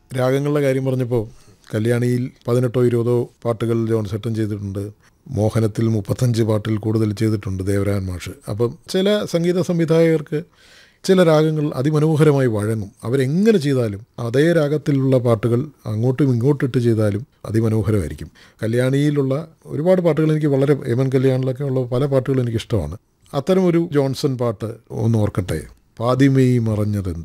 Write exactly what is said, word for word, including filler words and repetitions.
രാഗങ്ങളുടെ കാര്യം പറഞ്ഞപ്പോൾ കല്യാണിയിൽ പതിനെട്ടോ ഇരുപതോ പാട്ടുകൾ ജോൺസേട്ടൻ ചെയ്തിട്ടുണ്ട്. മോഹനത്തിൽ മുപ്പത്തഞ്ച് പാട്ടിൽ കൂടുതൽ ചെയ്തിട്ടുണ്ട് ദേവരാജൻ മാഷ്. അപ്പം ചില സംഗീത സംവിധായകർക്ക് ചില രാഗങ്ങൾ അതിമനോഹരമായി വഴങ്ങും. അവരെങ്ങനെ ചെയ്താലും അതേ രാഗത്തിലുള്ള പാട്ടുകൾ അങ്ങോട്ടും ഇങ്ങോട്ടിട്ട് ചെയ്താലും അതിമനോഹരമായിരിക്കും. കല്യാണിയിലുള്ള ഒരുപാട് പാട്ടുകൾ എനിക്ക് വളരെ, എമൻ കല്യാണിലൊക്കെ ഉള്ള പല പാട്ടുകളും എനിക്കിഷ്ടമാണ്. അത്തരമൊരു ജോൺസൺ പാട്ട് ഒന്ന് ഓർക്കട്ടെ. പാതിമേയി മറഞ്ഞതെന്ത്.